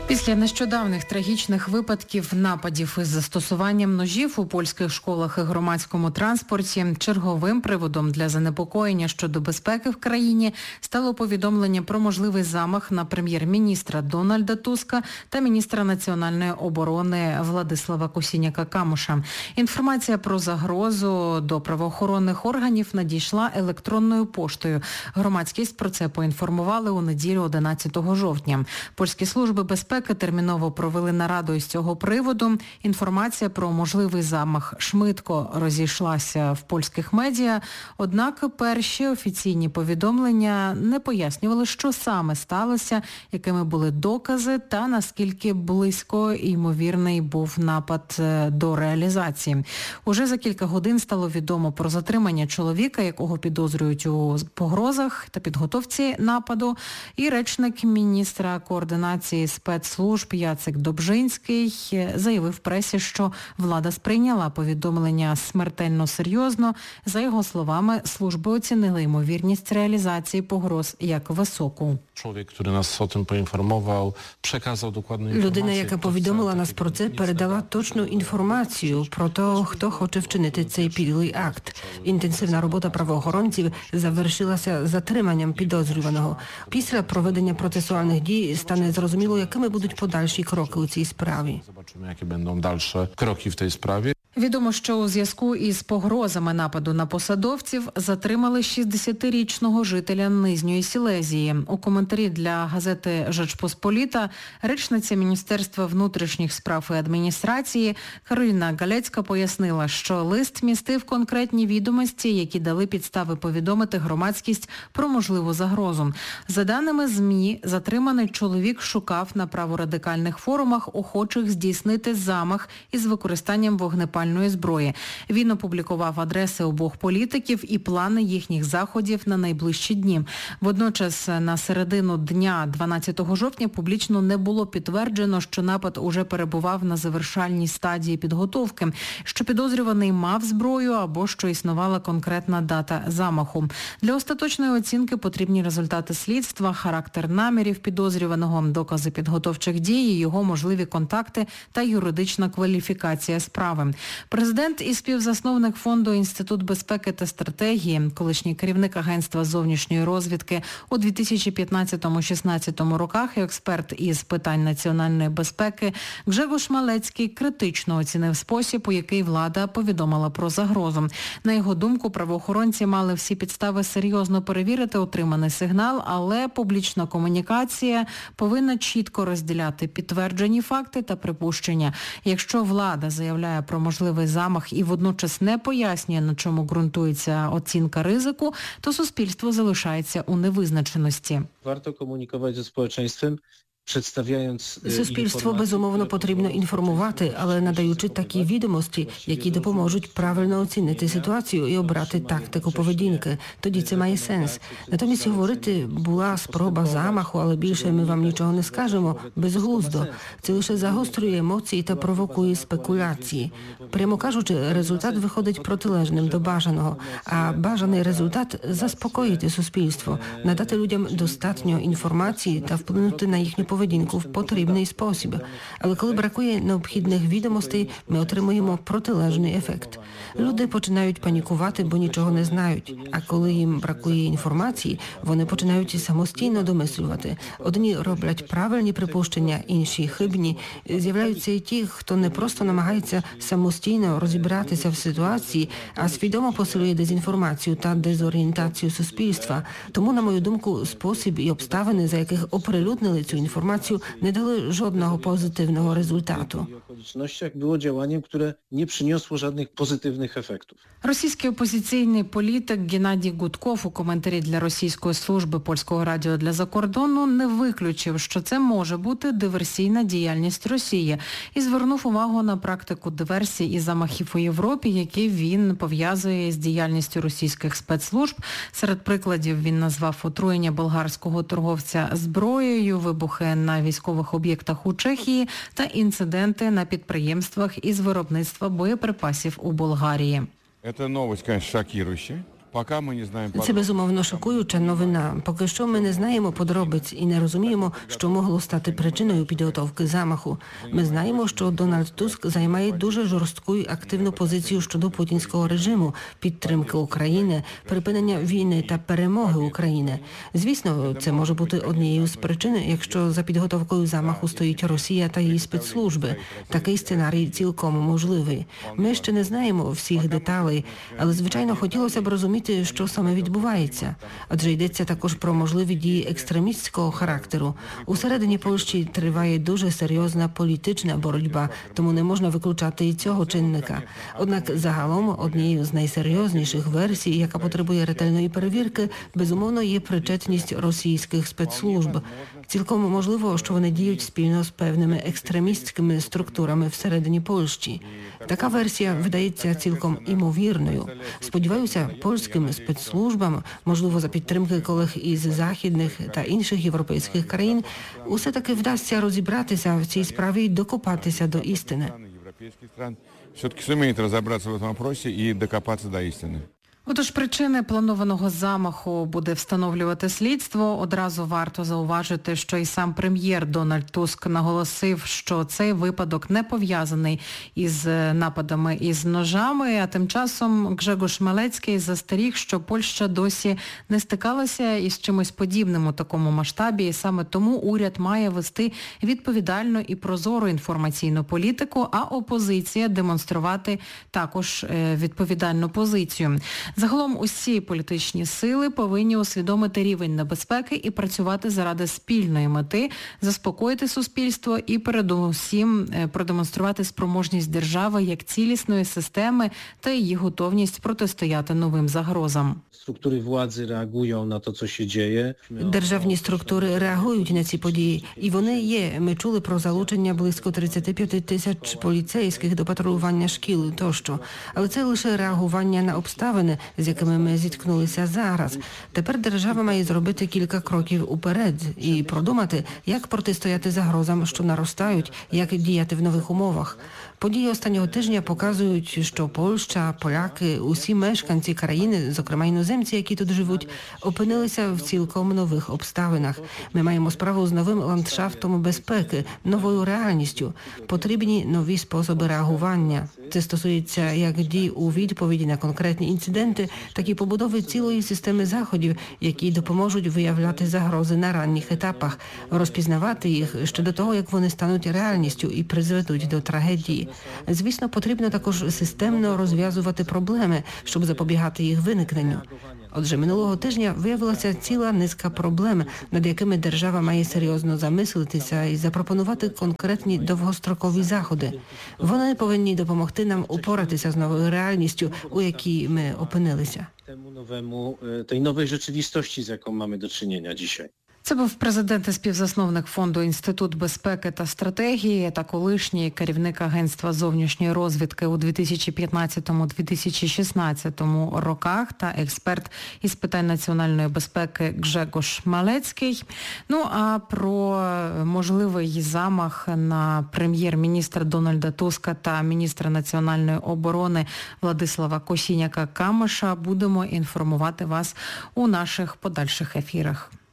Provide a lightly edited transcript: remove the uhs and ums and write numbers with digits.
Після нещодавних трагічних випадків нападів із застосуванням ножів у польських школах і громадському транспорті черговим приводом для занепокоєння щодо безпеки в країні стало повідомлення про можливий замах на прем'єр-міністра Дональда Туска та міністра національної оборони Владислава Косіняка-Камуша. Інформація про загрозу до правоохоронних органів надійшла електронною поштою. Громадськість про це поінформували у неділю 11 жовтня. Польські служби безпеки терміново провели нараду із цього приводу. Інформація про можливий замах швидко розійшлася в польських медіа, однак перші офіційні повідомлення не пояснювали, що саме сталося, якими були докази та наскільки близько ймовірний був напад до реалізації. Уже за кілька годин стало відомо про затримання чоловіка, якого підозрюють у погрозах та підготовці нападу, і речник міністра координації спецслужб Яцек Добжинський заявив пресі, що влада сприйняла повідомлення смертельно серйозно. За його словами, служби оцінили ймовірність реалізації погроз як високу. Чоловік, який нас о цьому поінформував, переказав докладну інформацію. Людина, яка повідомила нас про це, передала точну інформацію про того, хто хоче вчинити цей підлий акт. Інтенсивна робота правоохоронців завершилася затриманням підозрюваного. Після проведення процесуальних дій стане зрозуміло, якими будуть подальші кроки у цій справі. Побачимо, які будуть далі кроки в цій справі. Відомо, що у зв'язку із погрозами нападу на посадовців затримали 60-річного жителя Нижньої Сілезії. У коментарі для газети «Жечпосполіта» речниця Міністерства внутрішніх справ і адміністрації Кароліна Галецька пояснила, що лист містив конкретні відомості, які дали підстави повідомити громадськість про можливу загрозу. За даними ЗМІ, затриманий чоловік шукав на праворадикальних форумах охочих здійснити замах із використанням вогнепальної зброї. Він опублікував адреси обох політиків і плани їхніх заходів на найближчі дні. Водночас на середину дня 12 жовтня публічно не було підтверджено, що напад уже перебував на завершальній стадії підготовки, що підозрюваний мав зброю або що існувала конкретна дата замаху. Для остаточної оцінки потрібні результати слідства, характер намірів підозрюваного, докази підготовчих дій, його можливі контакти та юридична кваліфікація справи. Президент і співзасновник фонду «Інститут безпеки та стратегії», колишній керівник Агентства зовнішньої розвідки у 2015-16 роках і експерт із питань національної безпеки Гжегош Малецький критично оцінив спосіб, у який влада повідомила про загрозу. На його думку, правоохоронці мали всі підстави серйозно перевірити отриманий сигнал, але публічна комунікація повинна чітко розділяти підтверджені факти та припущення. Якщо влада заявляє про можливий замах і водночас не пояснює, на чому ґрунтується оцінка ризику, то суспільство залишається у невизначеності. Варто комунікувати зі суспільством, Суспільство, безумовно, потрібно інформувати, але надаючи такі відомості, які допоможуть правильно оцінити ситуацію і обрати тактику поведінки. Тоді це має сенс. Натомість говорити, була спроба замаху, але більше ми вам нічого не скажемо, безглуздо. Це лише загострює емоції та провокує спекуляції. Прямо кажучи, результат виходить протилежним до бажаного, а бажаний результат – заспокоїти суспільство, надати людям достатньо інформації та вплинути на їхню поведінку в потрібний спосіб. Але коли бракує необхідних відомостей, ми отримуємо протилежний ефект. Люди починають панікувати, бо нічого не знають. А коли їм бракує інформації, вони починають самостійно домислювати. Одні роблять правильні припущення, інші хибні. З'являються і ті, хто не просто намагається самостійно розібратися в ситуації, а свідомо посилює дезінформацію та дезорієнтацію суспільства. Тому, на мою думку, спосіб і обставини, за яких оприлюднили цю інформацію, не дали жодного позитивного результату. Було діянням, яке не принесло жодних позитивних ефектів. Російський опозиційний політик Геннадій Гудков у коментарі для російської служби Польського радіо для закордону не виключив, що це може бути диверсійна діяльність Росії і звернув увагу на практику диверсій і замахів у Європі, які він пов'язує з діяльністю російських спецслужб. Серед прикладів він назвав отруєння болгарського торговця зброєю, вибухи на військових об'єктах у Чехії та інциденти на підприємствах із виробництва боєприпасів у Болгарії. Це новость, звісно, шокуюча. Поки ми не знаємо Це безумовно шокуюча новина. Поки що ми не знаємо подробиць і не розуміємо, що могло стати причиною підготовки замаху. Ми знаємо, що Дональд Туск займає дуже жорстку і активну позицію щодо путінського режиму, підтримки України, припинення війни та перемоги України. Звісно, це може бути однією з причин, якщо за підготовкою замаху стоїть Росія та її спецслужби. Такий сценарій цілком можливий. Ми ще не знаємо всіх деталей, але, звичайно, хотілося б розуміти, що саме відбувається. Адже йдеться також про можливі дії екстремістського характеру. Усередині Польщі триває дуже серйозна політична боротьба, тому не можна виключати і цього чинника. Однак загалом однією з найсерйозніших версій, яка потребує ретельної перевірки, безумовно є причетність російських спецслужб. Цілком можливо, що вони діють спільно з певними екстремістськими структурами всередині Польщі. Така версія видається цілком імовірною. Сподіваюся, польським спецслужбам, можливо, за підтримки колег із західних та інших європейських країн, усе-таки вдасться розібратися в цій справі і докопатися до істини. Все-таки суміють розібратися в цьому питанні і докопатися до істини. Отож, причини планованого замаху буде встановлювати слідство. Одразу варто зауважити, що і сам прем'єр Дональд Туск наголосив, що цей випадок не пов'язаний із нападами із ножами, а тим часом Гжегош Малецький застеріг, що Польща досі не стикалася із чимось подібним у такому масштабі, і саме тому уряд має вести відповідальну і прозору інформаційну політику, а опозиція демонструвати також відповідальну позицію. Загалом усі політичні сили повинні усвідомити рівень небезпеки і працювати заради спільної мети, заспокоїти суспільство і передусім продемонструвати спроможність держави як цілісної системи та її готовність протистояти новим загрозам. Структури влади реагують на те, що діє. Державні структури реагують на ці події, і вони є. Ми чули про залучення близько 35 тисяч поліцейських до патрулювання шкіл тощо. Але це лише реагування на обставини, з якими ми зіткнулися зараз. Тепер держава має зробити кілька кроків уперед і продумати, як протистояти загрозам, що наростають, як діяти в нових умовах. Події останнього тижня показують, що Польща, поляки, усі мешканці країни, зокрема іноземці, які тут живуть, опинилися в цілком нових обставинах. Ми маємо справу з новим ландшафтом безпеки, новою реальністю. Потрібні нові способи реагування. Це стосується як дій у відповіді на конкретні інциденти, так і побудови цілої системи заходів, які допоможуть виявляти загрози на ранніх етапах, розпізнавати їх ще до того, як вони стануть реальністю і призведуть до трагедії. Звісно, потрібно також системно розв'язувати проблеми, щоб запобігати їх виникненню. Отже, минулого тижня виявилася ціла низка проблем, над якими держава має серйозно замислитися і запропонувати конкретні довгострокові заходи. Вони повинні допомогти нам упоратися з новою реальністю, у якій ми опинилися. Tej nowej rzeczywistości, z jaką mamy do czynienia dzisiaj. Це був президент і співзасновник фонду Інститут безпеки та стратегії та колишній керівник Агентства зовнішньої розвідки у 2015-2016 роках та експерт із питань національної безпеки Гжегош Малецький. Ну а про можливий замах на прем'єр-міністра Дональда Туска та міністра національної оборони Владислава Косіняка-Камиша будемо інформувати вас у наших подальших ефірах.